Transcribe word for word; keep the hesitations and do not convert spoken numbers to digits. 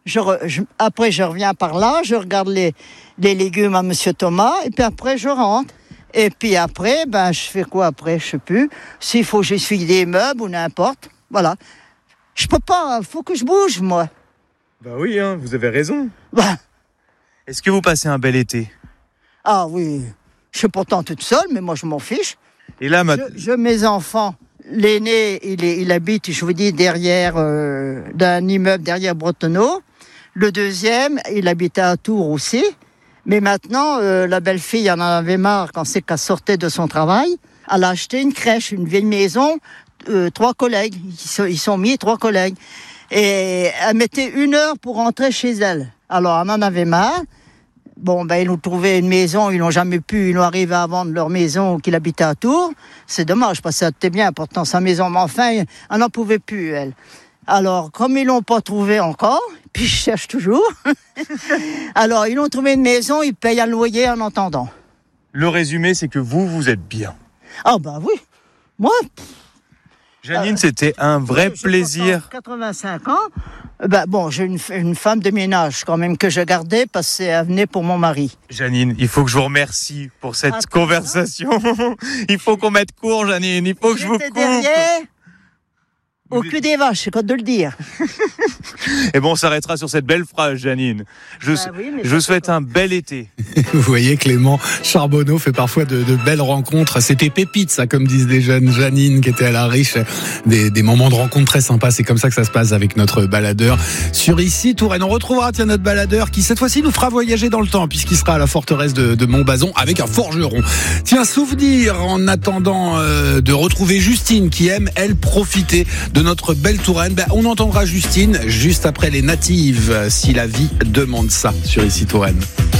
je, re, je, après je reviens par là, je regarde les, les légumes à Monsieur Thomas, et puis après je rentre. Et puis après, ben, je fais quoi après? Je sais plus. S'il faut que j'essuie des meubles ou n'importe. Voilà. Je peux pas, il faut que je bouge, moi. Bah oui, hein, vous avez raison. Ben, Est-ce que vous passez un bel été? ah oui, je suis pourtant toute seule, mais moi je m'en fiche. Et là, ma... Je, je mes enfants, l'aîné, il, est, il habite, je vous dis, derrière euh, d'un immeuble derrière Bretonneau. Le deuxième, il habitait à Tours aussi. Mais maintenant, euh, la belle-fille en avait marre quand c'est qu'elle sortait de son travail. Elle a acheté une crèche, une vieille maison, euh, trois collègues. Ils sont, ils sont mis, trois collègues. Et elle mettait une heure pour rentrer chez elle. Alors, elle en avait marre. Bon, ben, ils ont trouvé une maison, ils n'ont jamais pu, ils ont arrivé à vendre leur maison qu'il habitait à Tours. C'est dommage, parce que ça était bien, pourtant, sa maison, mais enfin, elle n'en pouvait plus, elle. Alors, comme ils l'ont pas trouvé encore, puis je cherche toujours, alors ils ont trouvé une maison, ils payent un loyer en attendant. Le résumé, c'est que vous, vous êtes bien. Ah bah oui, moi... Janine, euh, c'était un vrai oui, plaisir. quatre-vingt-cinq ans, ben bon, j'ai une, une femme de ménage quand même que je gardais parce qu'elle venait pour mon mari. Janine, il faut que je vous remercie pour cette Attends, conversation. Il faut qu'on mette court, Janine, il faut que je vous coupe. Derrière, au cul des vaches, c'est quoi de le dire. Et bon, on s'arrêtera sur cette belle phrase, Janine. Je, bah oui, je souhaite un bel été. Vous voyez, Clément Charbonneau fait parfois de, de belles rencontres. C'était pépite, ça, comme disent les jeunes. Janine, qui était à la Riche, des, des moments de rencontre très sympas. C'est comme ça que ça se passe avec notre baladeur sur Ici Touraine. On retrouvera, tiens, notre baladeur qui, cette fois-ci, nous fera voyager dans le temps, puisqu'il sera à la forteresse de, de Montbazon avec un forgeron. Tiens, souvenir, en attendant euh, de retrouver Justine, qui aime, elle, profiter de notre belle Touraine. Ben, on entendra Justine juste après les Natives, si la vie demande ça, sur Ici Touraine.